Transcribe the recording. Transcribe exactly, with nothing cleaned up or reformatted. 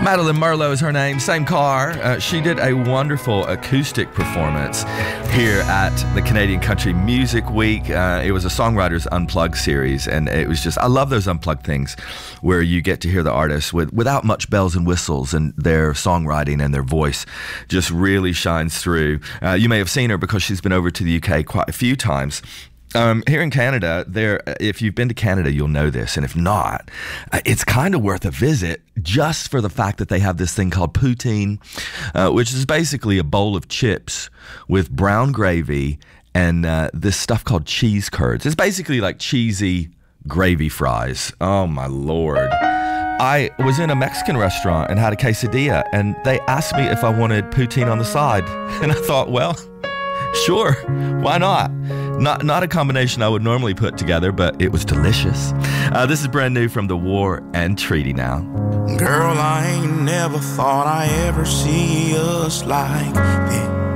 Madeline Merlo is her name, same car. Uh, she did a wonderful acoustic performance here at the Canadian Country Music Week. Uh, it was a Songwriters Unplugged series, and it was just, I love those unplugged things where you get to hear the artists with, without much bells and whistles, and their songwriting and their voice just really shines through. Uh, you may have seen her because she's been over to the U K quite a few times. Um, here in Canada, there, if you've been to Canada, you'll know this. And if not, uh, it's kind of worth a visit just for the fact that they have this thing called poutine, uh, which is basically a bowl of chips with brown gravy and uh, this stuff called cheese curds. It's basically like cheesy gravy fries. Oh, my Lord. I was in a Mexican restaurant and had a quesadilla, and they asked me if I wanted poutine on the side. And I thought, well, sure, why not? Not not a combination I would normally put together, but it was delicious. Uh, this is brand new from The War and Treaty now. Girl, I ain't never thought I ever see us like this.